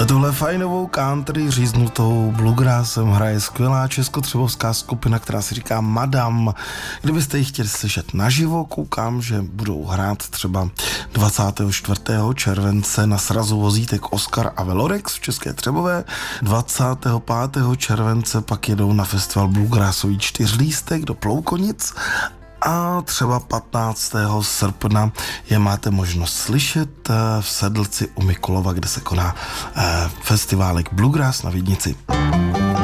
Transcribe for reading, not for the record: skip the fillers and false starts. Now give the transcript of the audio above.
Tohle fajnovou country říznutou bluegrassem hraje skvělá českotřebovská skupina, která si říká Madam. Kdybyste ji chtěli slyšet naživo, koukám, že budou hrát třeba 24. července na srazu vozítek Oskar a Velorex v České Třebové. 25. července pak jedou na festival bluegrassový čtyřlístek do Ploukonic. A třeba 15. srpna je máte možnost slyšet v Sedlci u Mikulova, kde se koná festiválek Bluegrass na Vídnici.